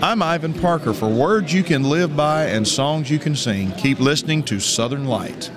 I'm Ivan Parker. For words you can live by and songs you can sing, keep listening to Southern Light.